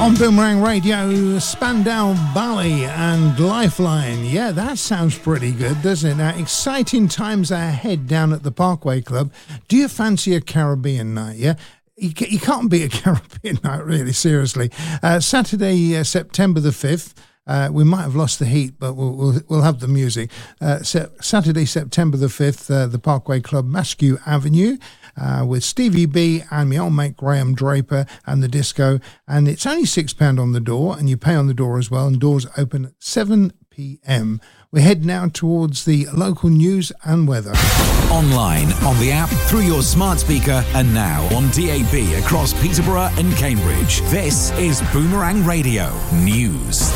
On Boomerang Radio, Spandau Ballet and Lifeline. Yeah, that sounds pretty good, doesn't it? Now, exciting times ahead down at the Parkway Club. Do you fancy a Caribbean night, yeah? You can't beat a Caribbean night, really, seriously. Saturday, September the 5th. We might have lost the heat, but we'll have the music. Saturday, September the 5th, the Parkway Club, Maskew Avenue, with Stevie B and my old mate Graham Draper and the disco. And it's only £6 on the door, and you pay on the door as well, and doors open at 7 p.m. We head now towards the local news and weather. Online, on the app, through your smart speaker, and now on DAB across Peterborough and Cambridge. This is Boomerang Radio News.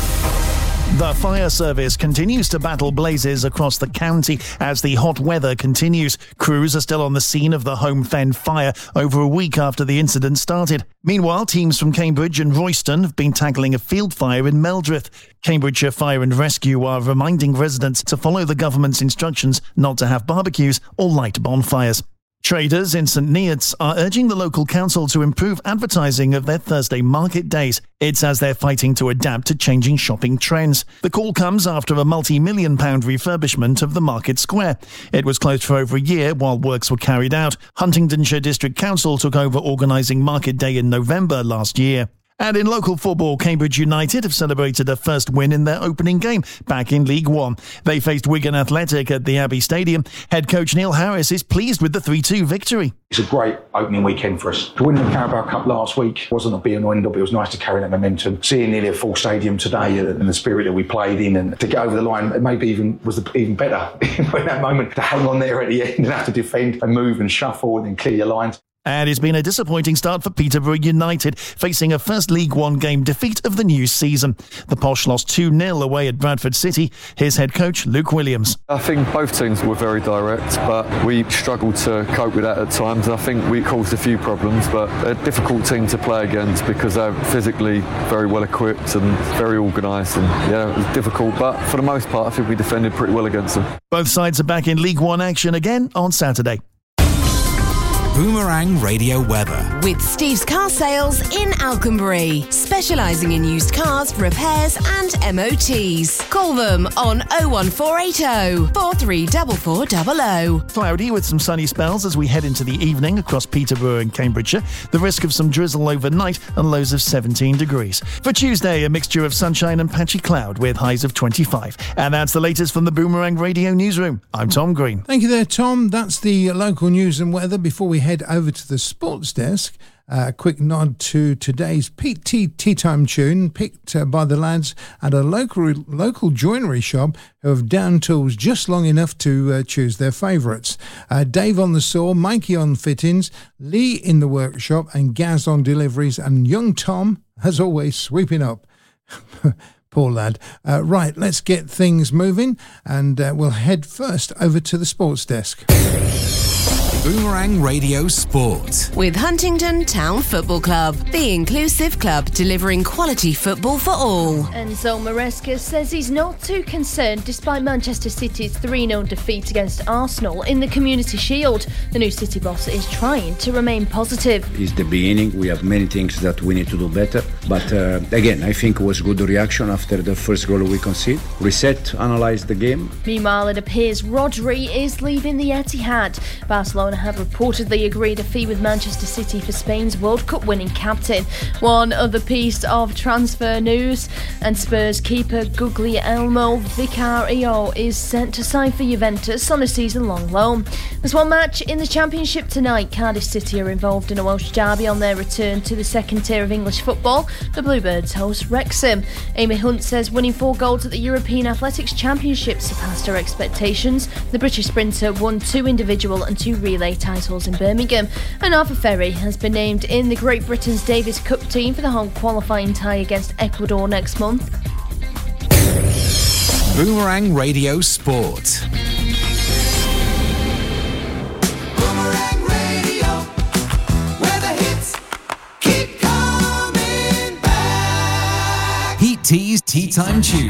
The fire service continues to battle blazes across the county as the hot weather continues. Crews are still on the scene of the Home Fen fire over a week after the incident started. Meanwhile, teams from Cambridge and Royston have been tackling a field fire in Meldreth. Cambridgeshire Fire and Rescue are reminding residents to follow the government's instructions not to have barbecues or light bonfires. Traders in St Neots are urging the local council to improve advertising of their Thursday market days. It's as they're fighting to adapt to changing shopping trends. The call comes after a multi-million-pound refurbishment of the market square. It was closed for over a year while works were carried out. Huntingdonshire District Council took over organising Market Day in November last year. And in local football, Cambridge United have celebrated a first win in their opening game back in League One. They faced Wigan Athletic at the Abbey Stadium. Head coach Neil Harris is pleased with the 3-2 victory. It's a great opening weekend for us. To win the Carabao Cup last week wasn't a be and end up. It was nice to carry that momentum. Seeing nearly a full stadium today and the spirit that we played in, and to get over the line, it maybe even better in that moment to hang on there at the end and have to defend and move and shuffle and then clear your lines. And it's been a disappointing start for Peterborough United, facing a first League One game defeat of the new season. The Posh lost 2-0 away at Bradford City. Here's head coach Luke Williams. I think both teams were very direct, but we struggled to cope with that at times. I think we caused a few problems, but a difficult team to play against because they're physically very well equipped and very organised. And yeah, it was difficult, but for the most part, I think we defended pretty well against them. Both sides are back in League One action again on Saturday. Boomerang Radio weather. With Steve's Car Sales in Alconbury, specialising in used cars, repairs and MOTs. Call them on 01480 434400. Cloudy with some sunny spells as we head into the evening across Peterborough and Cambridgeshire. The risk of some drizzle overnight and lows of 17 degrees. For Tuesday, a mixture of sunshine and patchy cloud with highs of 25. And that's the latest from the Boomerang Radio Newsroom. I'm Tom Green. Thank you there, Tom. That's the local news and weather. Before we head over to the sports desk, a quick nod to today's Pete Tea Time tune picked by the lads at a local joinery shop who have down tools just long enough to choose their favourites. Dave on the saw, Mikey on fittings, Lee in the workshop and Gaz on deliveries, and young Tom, as always, sweeping up. Poor lad. Right, let's get things moving and we'll head first over to the sports desk. Boomerang Radio Sport. With Huntingdon Town Football Club, the inclusive club delivering quality football for all. Enzo Maresca says he's not too concerned despite Manchester City's 3-0 defeat against Arsenal in the Community Shield. The new City boss is trying to remain positive. It's the beginning. We have many things that we need to do better. But again, I think it was good reaction after the first goal we conceded. Reset, analyze the game. Meanwhile, it appears Rodri is leaving the Etihad. Barcelona have reportedly agreed a fee with Manchester City for Spain's World Cup winning captain. One other piece of transfer news, and Spurs keeper Guglielmo Vicario is set to sign for Juventus on a season-long loan. There's one match in the Championship tonight. Cardiff City are involved in a Welsh derby on their return to the second tier of English football. The Bluebirds host Wrexham. Amy Hunt says winning 4 golds at the European Athletics Championship surpassed her expectations. The British sprinter won 2 individual and 2 relay titles in Birmingham, and Arthur Ferry has been named in the Great Britain's Davis Cup team for the home qualifying tie against Ecuador next month. Boomerang Radio Sport. Boomerang Radio, where the hits keep coming back. Heat Tea's Tea Time Tune.